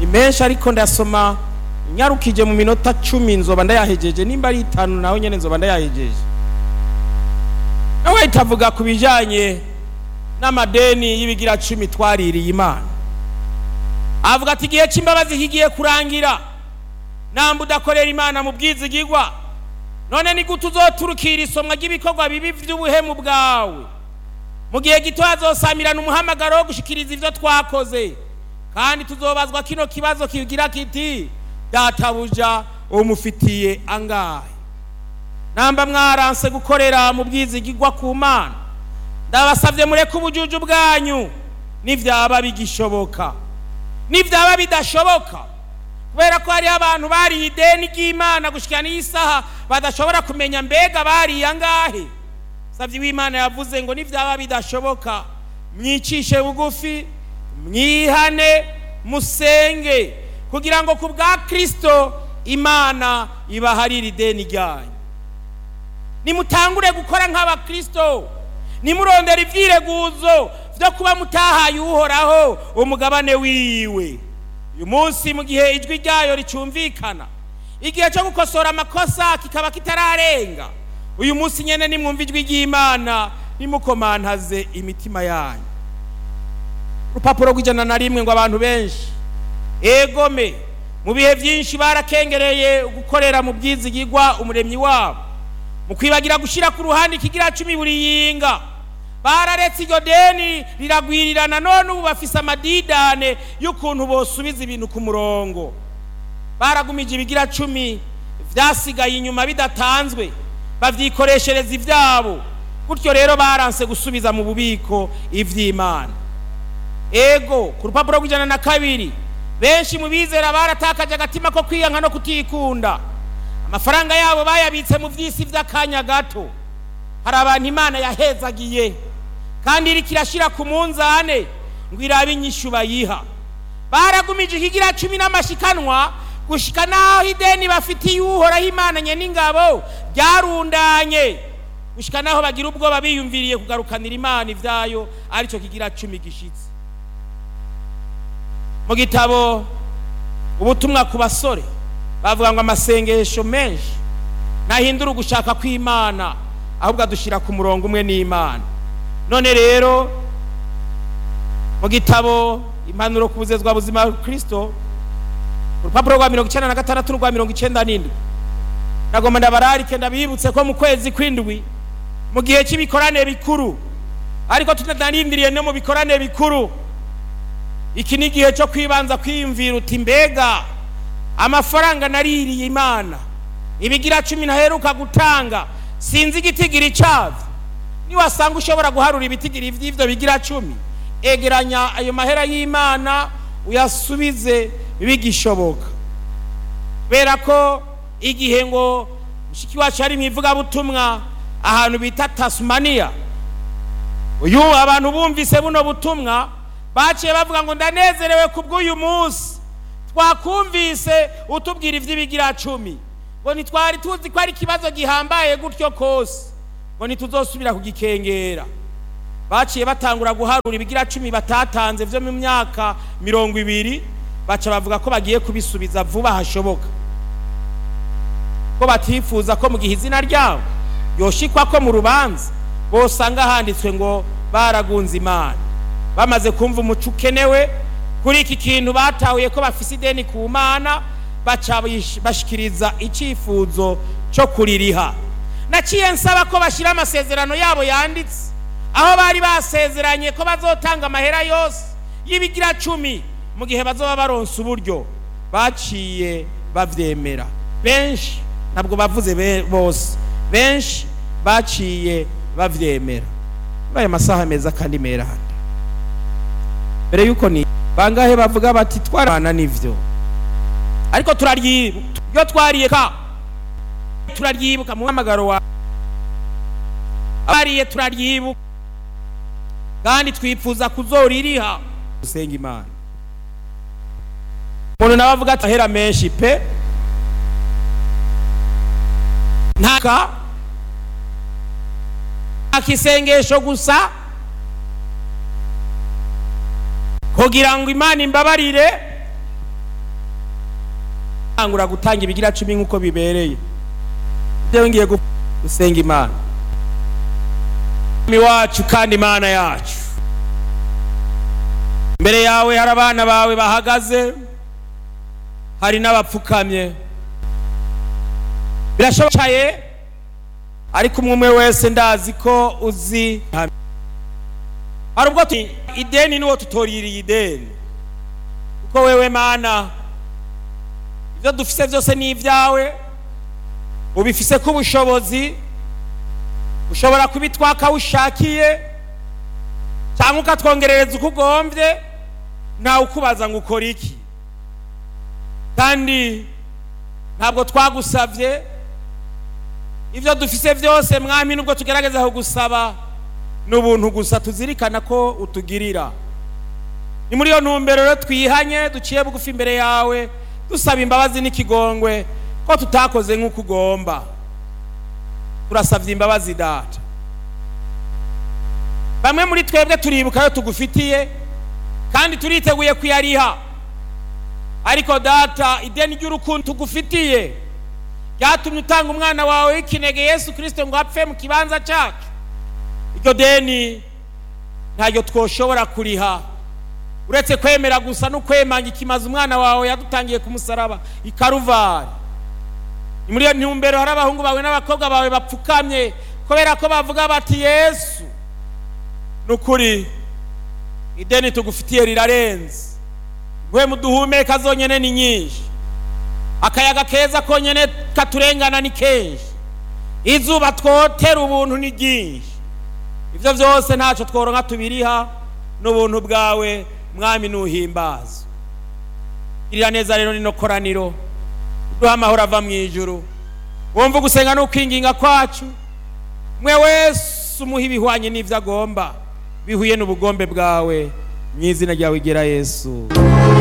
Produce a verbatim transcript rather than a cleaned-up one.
ni menshi ariko ndasoma nyarukije mu minota cumi nzoba ndayahejeje, nimba ari itanu naho nyene nzoba ndayahejeje. Nawe itavuga ku bijanye n'amadeni y'ibigira cumi twaririye Imana. Avuga ati igihe cy'imbabazi kigiye kurangira, namba udakorera Imana mu bwizigirwa, none ni gute uzoturukira isomwa ry'ibikorwa bibi by'ubuhemu bwawe? Mu gihe gito azosamirana umuhamagaro wo gushikiriza ivyo twakoze, kandi tuzobazwa kino kibazo kigira kiti databuja umufitiye angahe? Namba mwaranse gukorera mu bwizigirwa ku Mana, ndabasavye mureke ubujuju bwanyu nivyaba bigishoboka. Nivyaba bidashoboka, kubera ko hari abantu bari ideni ry'Imana gushikana isaha badashobora kumenya mbega bari angahe. Savye w'Imana yavuze ngo nivyaba bidashoboka mwicishe bugufi, mwihane, musenge kugira ngo kubwa Kristo Imana ibaharire ideni ryanyu. Nimutangure gukora nk'aba Kristo, nimurondera ivyireguzo vyo kuba mutahaye uhoraho umugabane wiwe. Uyu munsi mu gihe ijwi ryayo ricumvikana, igihe cyo gukosora amakosa kikaba kitararenga, uyu munsi nyene nimwumva ijwi ry'Imana nimukomantaze imitima yanyu. Urupapuro rw'ijana na rimwe ngo abantu benshi egome mu bihe byinshi barakengereye gukorera mu bwizigirwa umuremyi wabo, mu kwibagira gushira ku ruhande ikigira cumi buri yinga. Bararetse iryo deni riragwirirana, none ubu bafise amadidane y'ukuntu bosubiza ibintu ku murongo. Baragumije ibigira cumi vyasigaye inyuma bidatanzwe, bavyikoreshereza ivyabo, gutyo rero baranse gusubiza mu bubiko ivy'Imana. Ego ku rupapuro rw'ijana na kabiri benshi mu bizera baratakaje agatima ko kwiyanka no kutikunda. Amafaranga yabo bayabitse mu vyisi vy'akanya gato. Hari abantu Imana yahezagiye kandi iri kirashira ku munzane ngo irabe inyishu bayiha. Baragumije ikigira cumi n'amashikanwa gushika naho ideni bafitiye uhoraho Imana nye n'ingabo byarundanye, gushika naho bagira ubwoba biyumviriye kugarukanira Imana ivyayo arico kigira cumi gishitse. Mu gitabo ubutumwa ku basore bavuga ngo amasengesho menshi ntahindura ugushaka kw'Imana, ahubwo adushira ku murongo umwe n'Imana. None rero mu gitabo impanuro ku buzezwa buzima bwa Kristo, urupapuro rwa mirongo icenda na gatandatu n'urwa mirongo icenda n'indwi, nagomba ndabararike ndabibutse ko mu kwezi kw'indwi mu gihe cy'ibikorane bikuru, ariko tutanarindiriye no mu bikorane bikuru, iki ni igihe cyo kwibanza kwiyumvira uti mbega amafaranga naririye Imana ibigira cumi naheruka gutanga sinzi igitigiri cyavyo. Niwasanga ushobora guharura ibitigiri vy'ivyo bigira cumi, egeranya ayo mahera y'Imana uyasubize bigishoboka. Kubera ko igihe ngo mushiki wacu ari mwivuga butumwa ahantu bita Tasmania, uyu abantu bumvise buno butumwa baciye bavuga ngo ndanezerewe kubw'uyu munsi twakumvise utubwira ivy'ibigira cumi, ngo nitwari tuzi ko ari kibazo gihambaye gutyo kose, ngo nituzosubira kugikengera. Baciye batangura guharura ibigira cumi batatanze vyo mu myaka mirongo ibiri, baca bavuga ko bagiye kubisubiza vuba hashoboka, ko batifuza ko mu gihe izina ryabo yoshikwa ko mu rubanza bosanga handitswe ngo baragunze Imana. Bamaze kumva umuco ukenewe kuri iki kintu batahuye ko bafise ideni ku Mana, baca bashikiriza icifuzo cyo kuririha. Naciye nsaba ko bashira amasezerano yabo yanditse, aho bari basezeranye ko bazotanga amahera yose y'ibigira cumi mu gihe bazoba baronse uburyo. Baciye bavyemera. Benshi ntabwo bavuze bose, benshi baciye bavyemera. Baye masaha meza kandi meranda. Mbere yuko ni bangahe bavuga bati twarana nivyo, ariko turaryibuka yo twariyeka turaryibuka mu hamagaro wa abariye turaryibuka kandi twifuza kuzoririha gusenga Imana. Umuntu nabavuga ati ahera menshi pe ntaka akisengesho gusa kugira ngo Imana imbabarire angura gutanga ibigira cumi nk'uko bibereye. Ibyo ngiye gusenga Imana mi wacu kandi Imana yacu, mbere yawe hari abana bawe bahagaze, hari n'abapfukamye, birashobokaye ariko umwe wese ndazi ko uzi hari ubwo ideni niwo tutoririye ideni, kuko wewe Mana ibyo dufise byose ni ibyawe, ubifise ko ubushobozi, ushobora kubitwaka ushakiye cyangwa ukatwongerereza uko ugombye, ntawe ukubaza ngo ukora iki. Kandi ntabwo twagusabye ibyo dufise byose Mwami, nubwo tugerageza kugusaba n'ubuntu gusa, tuzirikana ko utugirira. Ni muri yo ntumbero rero twihanye, duciye bugufi imbere yawe dusaba imbabazi n'ikigongwe ko tutakoze nk'uko ugomba. Turasabye imbabazi Data. Bamwe muri twebwe turibuka yo tugufitiye kandi turiteguye kuyariha, ariko Data ideni ry'urukundo tugufitiye ryatumye utanga umwana wawe w'ikinege Yesu Kristo ngo apfe mu kibanza cyacu. Iryo deni ntaryo twoshobora kuriha uretse kwemera gusa no kwemanga ikimaze umwana wawe yadutangiye ku musaraba i Karuvari. Ni muri yo ntumbero hari abahungu bawe n'abakobwa bawe bapfukamye kubera ko bavuga bati Yesu nukuri ideni tugufitiye rirarenze, we muduhumeka zonyene ni nyinshi, akayaga keza konyene katurengana ni kenshi, izuba twotera ubuntu ni ryinshi. Ivyo byose ntacyo tworonka tubiriha n'ubuntu bwawe Mwami, nuhimbaza. Girira neza rero nino koraniro, duha amahoro ava mu ijuru, wumva gusenga no kwinginga kwacu, mwe wese umuha ibihwanye n'ivyo agomba bihuye n'ubugombe bwawe, mu izina ryawe igera Yesu.